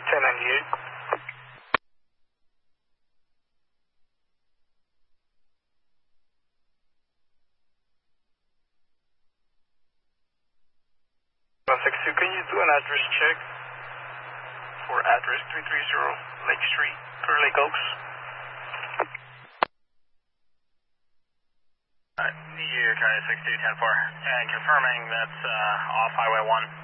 1098. Can you do an address check for address 330 Lake Street, Clear Lake Oaks? New Year, County 6210-4, and confirming that's off Highway 1.